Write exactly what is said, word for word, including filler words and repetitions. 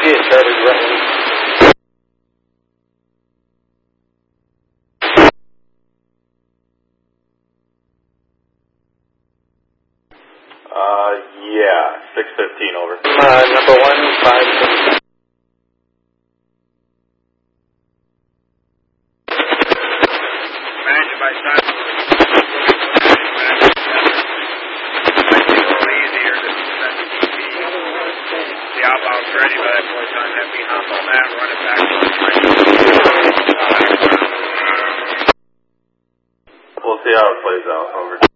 get started running. Uh, yeah, six fifteen over. Uh, number one, five, six. Managed by Simon. Might be a little easier to send the T V. The outbound's ready, but that boy's on that. We hop on that, run it back. We'll see how it plays out. Over.